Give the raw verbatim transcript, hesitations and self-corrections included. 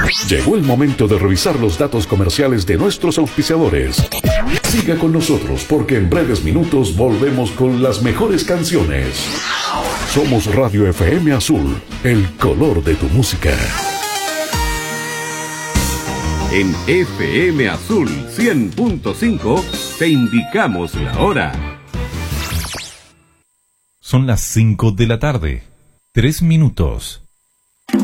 Llegó el momento de revisar los datos comerciales de nuestros auspiciadores. Siga con nosotros porque en breves minutos volvemos con las mejores canciones. Somos Radio F M Azul, el color de tu música. En F M Azul cien punto cinco te indicamos la hora. Son las cinco de la tarde, tres minutos.